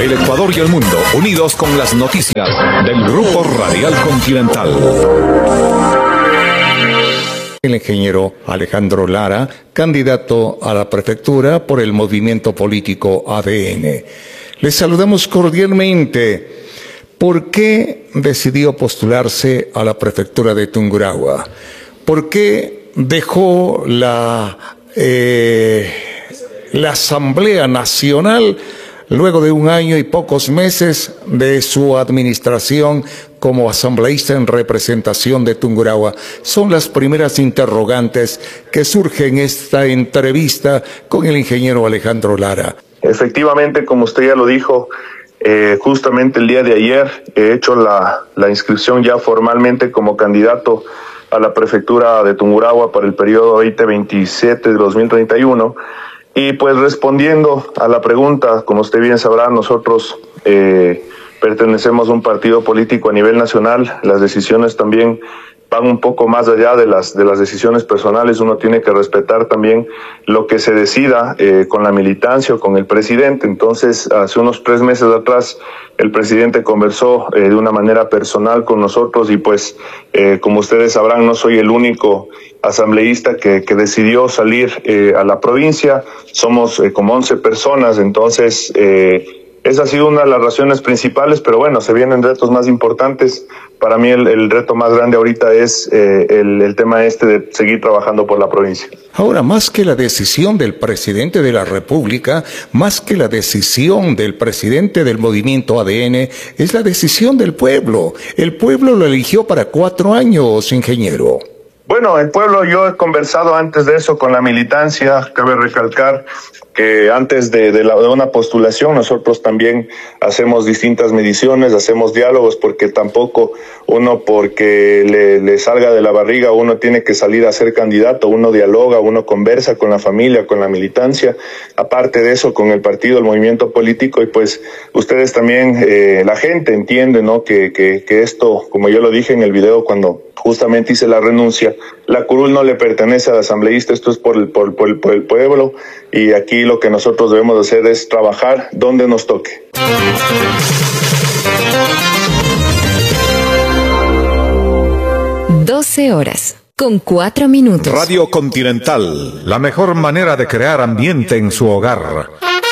El Ecuador y el mundo, unidos con las noticias del Grupo Radial Continental. El ingeniero Alejandro Lara, candidato a la prefectura por el movimiento político ADN. Les saludamos cordialmente. ¿Por qué decidió postularse a la prefectura de Tungurahua? ¿Por qué dejó la Asamblea Nacional luego de un año y pocos meses de su administración como asambleísta en representación de Tungurahua? Son las primeras interrogantes que surgen en esta entrevista con el ingeniero Alejandro Lara. Efectivamente, como usted ya lo dijo, justamente el día de ayer he hecho la inscripción ya formalmente como candidato a la prefectura de Tungurahua para el periodo 2027 de 2031. Y pues respondiendo a la pregunta, como usted bien sabrá, nosotros pertenecemos a un partido político a nivel nacional. Las decisiones también van un poco más allá de las decisiones personales. Uno tiene que respetar también lo que se decida con la militancia o con el presidente. Entonces, hace unos 3 meses atrás, el presidente conversó de una manera personal con nosotros y pues, como ustedes sabrán, no soy el único asambleísta que decidió salir a la provincia. Somos como 11 personas, entonces esa ha sido una de las razones principales, pero bueno, se vienen retos más importantes. Para mí el reto más grande ahorita es el tema de seguir trabajando por la provincia. Ahora, más que la decisión del presidente de la República, más que la decisión del presidente del movimiento ADN, es la decisión del pueblo. El pueblo lo eligió para 4 años, ingeniero. Bueno, el pueblo, yo he conversado antes de eso con la militancia. Cabe recalcar que antes de una postulación nosotros también hacemos distintas mediciones, hacemos diálogos, porque tampoco uno porque le salga de la barriga uno tiene que salir a ser candidato. Uno dialoga, uno conversa con la familia, con la militancia, aparte de eso con el partido, el movimiento político, y pues ustedes también, la gente entiende, ¿no? Que esto, como yo lo dije en el video cuando justamente hice la renuncia, la curul no le pertenece al asambleísta, esto es por el pueblo, y aquí lo que nosotros debemos hacer es trabajar donde nos toque. 12:04. Radio Continental, la mejor manera de crear ambiente en su hogar.